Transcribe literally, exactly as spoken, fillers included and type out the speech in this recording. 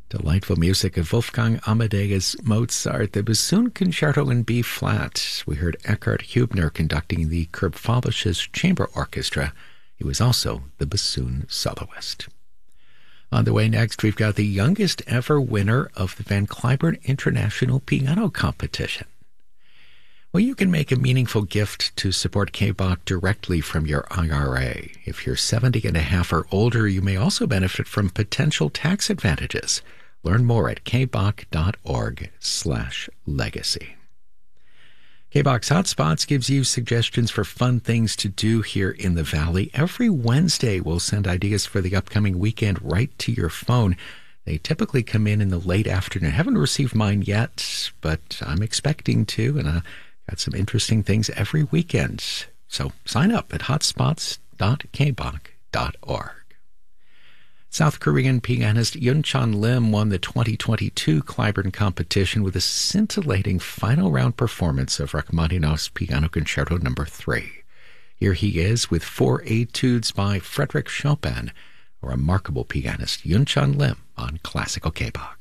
Delightful music of Wolfgang Amadeus Mozart, the Bassoon Concerto in B flat. We heard Eckhard Hubner conducting the Kurt Chamber Orchestra. He was also the bassoon soloist. On the way next, we've got the youngest ever winner of the Van Cliburn International Piano Competition. Well, you can make a meaningful gift to support K B O C directly from your I R A. If you're seventy and a half or older, you may also benefit from potential tax advantages. Learn more at kboc.org slash legacy. K B O C Hotspots gives you suggestions for fun things to do here in the Valley. Every Wednesday, we'll send ideas for the upcoming weekend right to your phone. They typically come in in the late afternoon. I haven't received mine yet, but I'm expecting to, and I got some interesting things every weekend. So sign up at hotspots dot k b o c dot org. South Korean pianist Yoon-chan Lim won the twenty twenty-two Cliburn competition with a scintillating final round performance of Rachmaninoff's Piano Concerto number three. Here he is with four etudes by Frédéric Chopin, a remarkable pianist, Yoon-chan Lim on Classical K B O C.